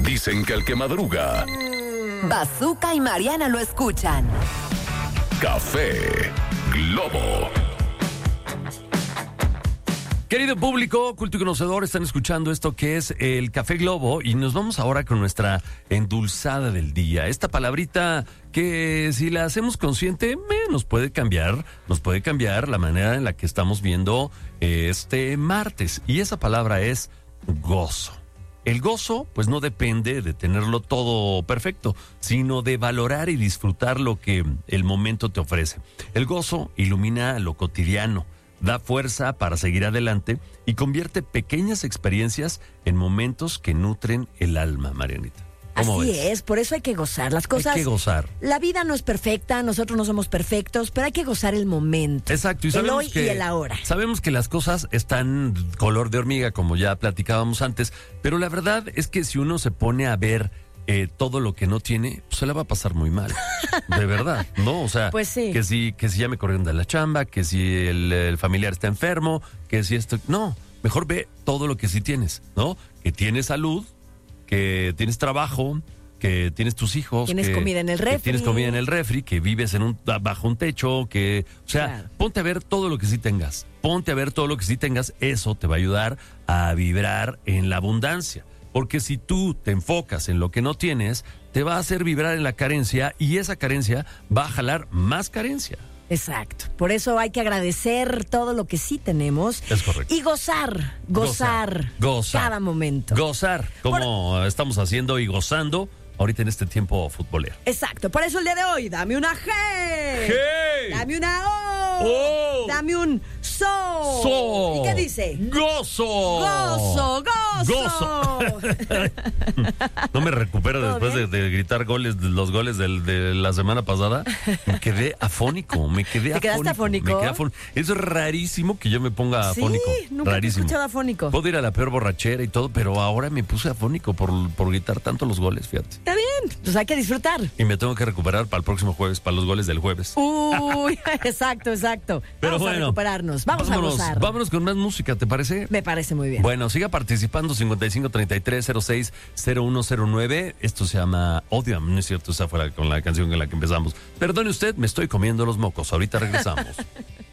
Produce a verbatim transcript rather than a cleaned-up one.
Dicen que el que madruga... Bazooka y Mariana lo escuchan. Café Globo. Querido público, culto y conocedor, están escuchando esto que es el Café Globo y nos vamos ahora con nuestra endulzada del día. Esta palabrita que si la hacemos consciente, eh, nos puede cambiar, nos puede cambiar la manera en la que estamos viendo eh, este martes. Y esa palabra es gozo. El gozo, pues no depende de tenerlo todo perfecto, sino de valorar y disfrutar lo que el momento te ofrece. El gozo ilumina lo cotidiano, da fuerza para seguir adelante y convierte pequeñas experiencias en momentos que nutren el alma, Marianita. ¿Cómo Así ves? es, por eso hay que gozar las cosas. Hay que gozar. La vida no es perfecta, nosotros no somos perfectos, pero hay que gozar el momento. Exacto. Y el sabemos hoy que, y el ahora. Sabemos que las cosas están color de hormiga, como ya platicábamos antes, pero la verdad es que si uno se pone a ver eh, todo lo que no tiene, pues se la va a pasar muy mal. De verdad, ¿no? O sea, Pues sí. que si, que si ya me corrieron de la chamba, que si el, el familiar está enfermo, que si esto... No, mejor ve todo lo que sí tienes, ¿no? Que tienes salud, que tienes trabajo, que tienes tus hijos, Tienes que, comida en el que refri. tienes comida en el refri, que vives en un bajo un techo, que, o sea, Claro. ponte a ver todo lo que sí tengas. Ponte a ver todo lo que sí tengas, eso te va a ayudar a vibrar en la abundancia. Porque si tú te enfocas en lo que no tienes, te va a hacer vibrar en la carencia y esa carencia va a jalar más carencia. Exacto. Por eso hay que agradecer todo lo que sí tenemos. Es correcto. Y gozar, gozar, Gozar. cada momento. Gozar, como estamos haciendo y gozando ahorita en este tiempo futbolero. Exacto. Por eso el día de hoy, dame una G. G. Dame una O. O. Dame un So. So. ¿Y qué dice? Gozo. Gozo, gozo. Gozo. No me recupero ¿Todo después de, bien? de gritar goles, los goles del- de la semana pasada. Me quedé afónico, me quedé ¿Te quedaste afónico? Me quedé afónico. Es rarísimo que yo me ponga Sí, afónico. nunca te he rarísimo. escuchado afónico. Puedo ir a la peor borrachera y todo, pero ahora me puse afónico por, por gritar tanto los goles, fíjate. Está bien, pues hay que disfrutar. Y me tengo que recuperar para el próximo jueves, para los goles del jueves. Uy, exacto, exacto. Pero Vamos bueno, a recuperarnos, vamos vámonos, a gozar. Vámonos con más música, ¿te parece? Me parece muy bien. Bueno, siga participando, cincuenta y cinco treinta y tres cero seis cero uno cero nueve. Esto se llama Odiam, no es cierto, esa fue la, con la canción con la que empezamos. Perdone usted, me estoy comiendo los mocos. Ahorita regresamos.